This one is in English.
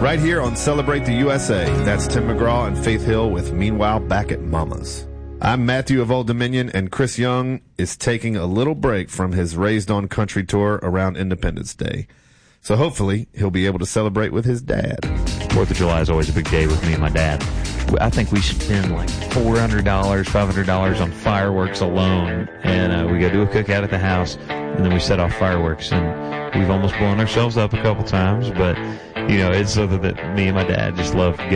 Right here on Celebrate the USA. That's Tim McGraw and Faith Hill with Meanwhile Back at Mama's. I'm Matthew of Old Dominion, and Chris Young is taking a little break from his Raised on Country tour around Independence Day. So hopefully he'll be able to celebrate with his dad. 4th of July is always a big day with me and my dad. I think we should spend like $400, $500 on fireworks alone, and we go do a cookout at the house, and then we set off fireworks, and we've almost blown ourselves up a couple times, but, you know, it's something that me and my dad just love